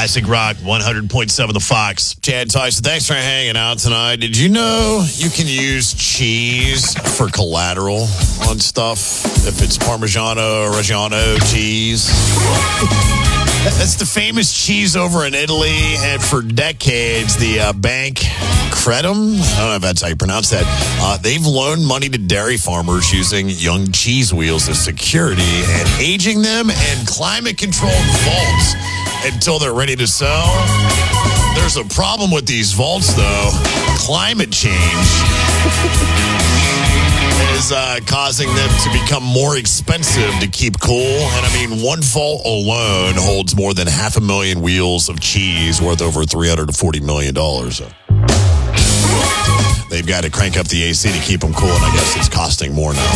Classic Rock 100.7 The Fox. Chad Tyson, thanks for hanging out tonight. Did you know you can use cheese for collateral on stuff? If it's Parmigiano Reggiano cheese. That's the famous cheese over in Italy, and for decades, the bank Credum, I don't know if that's how you pronounce that, they've loaned money to dairy farmers using young cheese wheels as security and aging them in climate-controlled vaults until they're ready to sell. There's a problem with these vaults, though. Climate change is causing them to become more expensive to keep cool. And I mean, one vault alone holds more than 500,000 wheels of cheese worth over $340 million. They've got to crank up the AC to keep them cool, and I guess it's costing more now.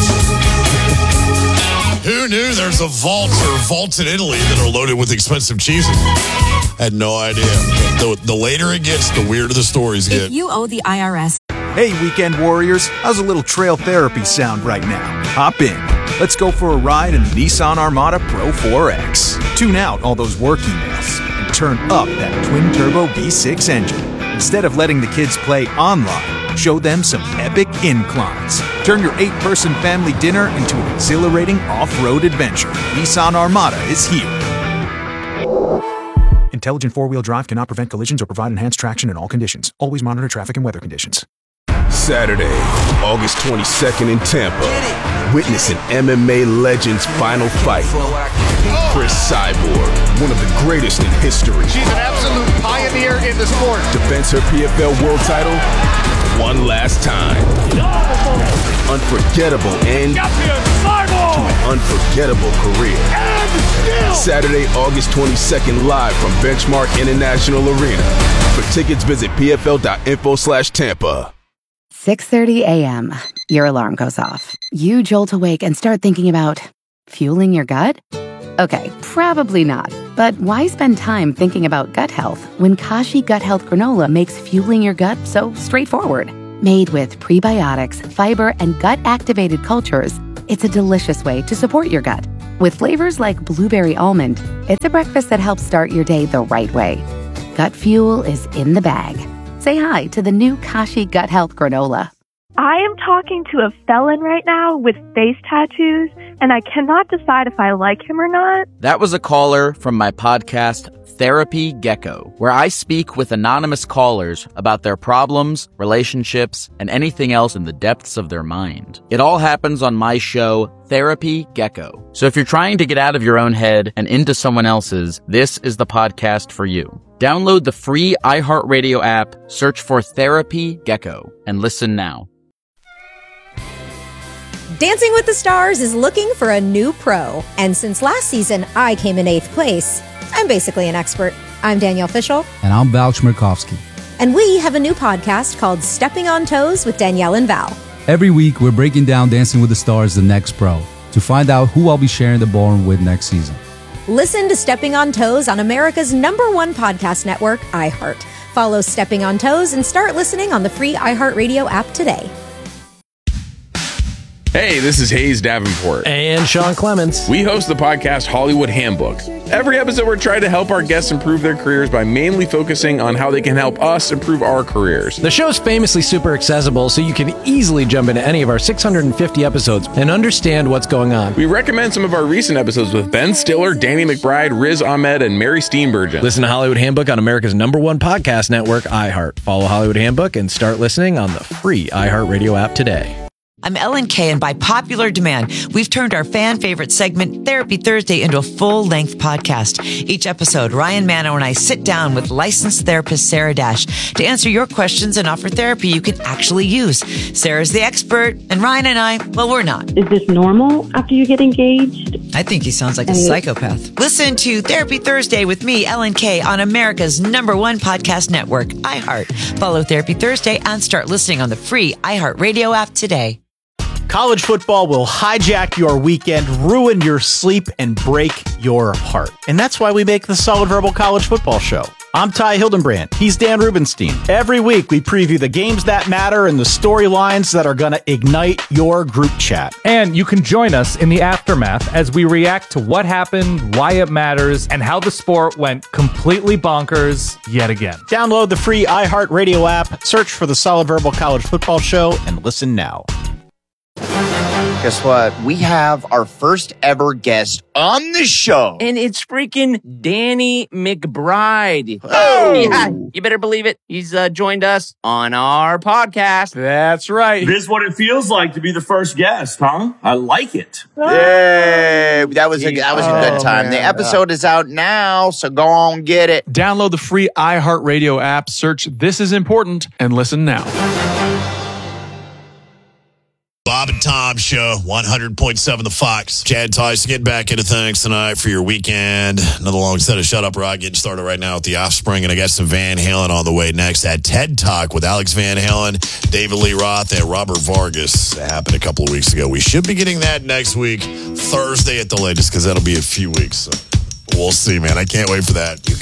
Who knew there's a vault or vaults in Italy that are loaded with expensive cheeses? Had no idea. The later it gets, the weirder the stories get. If you owe the IRS... Hey, weekend warriors, how's a little trail therapy sound right now? Hop in. Let's go for a ride in the Nissan Armada Pro 4X. Tune out all those work emails and turn up that twin-turbo V6 engine. Instead of letting the kids play online, show them some epic inclines. Turn your 8-person family dinner into an exhilarating off-road adventure. Nissan Armada is here. Intelligent four-wheel drive cannot prevent collisions or provide enhanced traction in all conditions. Always monitor traffic and weather conditions. Saturday, August 22nd in Tampa. Witness an MMA legend's final fight. Chris Cyborg, one of the greatest in history. She's an absolute pioneer in the sport. Defends her PFL world title one last time. Unforgettable end to an unforgettable career. Saturday, August 22nd, live from Benchmark International Arena. For tickets, visit pfl.info/Tampa. 6:30 a.m. Your alarm goes off. You jolt awake and start thinking about fueling your gut? Okay, probably not. But why spend time thinking about gut health when Kashi Gut Health Granola makes fueling your gut so straightforward? Made with prebiotics, fiber, and gut-activated cultures, it's a delicious way to support your gut. With flavors like blueberry almond, it's a breakfast that helps start your day the right way. Gut fuel is in the bag. Say hi to the new Kashi Gut Health Granola. I am talking to a felon right now with face tattoos, and I cannot decide if I like him or not. That was a caller from my podcast, Therapy Gecko, where I speak with anonymous callers about their problems, relationships, and anything else in the depths of their mind. It all happens on my show, Therapy Gecko. So if you're trying to get out of your own head and into someone else's, this is the podcast for you. Download the free iHeartRadio app, search for Therapy Gecko, and listen now. Dancing with the Stars is looking for a new pro. And since last season, I came in 8th place. I'm basically an expert. I'm Danielle Fishel. And I'm Val Chmerkovsky. And we have a new podcast called Stepping on Toes with Danielle and Val. Every week, we're breaking down Dancing with the Stars, the next pro, to find out who I'll be sharing the ballroom with next season. Listen to Stepping on Toes on America's #1 podcast network, iHeart. Follow Stepping on Toes and start listening on the free iHeartRadio app today. Hey, this is Hayes Davenport. And Sean Clements. We host the podcast Hollywood Handbook. Every episode, we're trying to help our guests improve their careers by mainly focusing on how they can help us improve our careers. The show's famously super accessible, so you can easily jump into any of our 650 episodes and understand what's going on. We recommend some of our recent episodes with Ben Stiller, Danny McBride, Riz Ahmed, and Mary Steenburgen. Listen to Hollywood Handbook on America's #1 podcast network, iHeart. Follow Hollywood Handbook and start listening on the free iHeartRadio app today. I'm Ellen Kay, and by popular demand, we've turned our fan-favorite segment, Therapy Thursday, into a full-length podcast. Each episode, Ryan Manno and I sit down with licensed therapist Sarah Dash to answer your questions and offer therapy you can actually use. Sarah's the expert, and Ryan and I, well, we're not. Is this normal after you get engaged? I think he sounds like a psychopath. Listen to Therapy Thursday with me, Ellen Kay, on America's #1 podcast network, iHeart. Follow Therapy Thursday and start listening on the free iHeartRadio app today. College football will hijack your weekend, ruin your sleep, and break your heart. And that's why we make the Solid Verbal College Football Show. I'm Ty Hildenbrand. He's Dan Rubenstein. Every week, we preview the games that matter and the storylines that are going to ignite your group chat. And you can join us in the aftermath as we react to what happened, why it matters, and how the sport went completely bonkers yet again. Download the free iHeartRadio app, search for the Solid Verbal College Football Show, and listen now. Guess what? We have our first ever guest on the show. And it's freaking Danny McBride. Oh! Yeah, you better believe it. He's joined us on our podcast. That's right. This is what it feels like to be the first guest, huh? I like it. Yay! That was a good time. Man. The episode is out now, so go on, get it. Download the free iHeartRadio app, search This Is Important, and listen now. Bob and Tom Show, 100.7 The Fox. Chad Tice getting back into things tonight for your weekend. Another long set of Shut Up Rock getting started right now with The Offspring, and I got some Van Halen on the way next. At TED Talk with Alex Van Halen, David Lee Roth, and Robert Vargas. That happened a couple of weeks ago. We should be getting that next week, Thursday at the latest, because that'll be a few weeks. So we'll see, man. I can't wait for that.